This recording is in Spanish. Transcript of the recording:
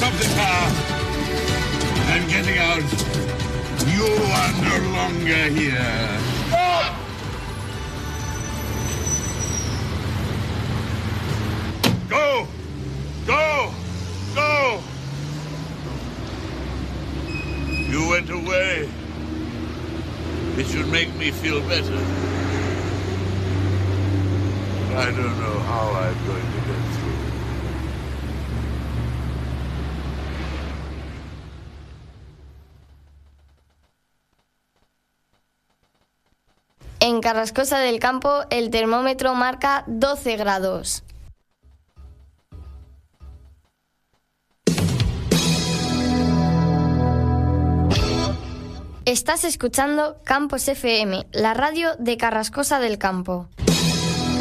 stop the car. I'm getting out. You are no longer here. Go! Go! Go! You went away. It should make me feel better. I don't know how I'm going to get through. En Carrascosa del Campo el termómetro marca 12 grados. Estás escuchando Campos FM, la radio de Carrascosa del Campo.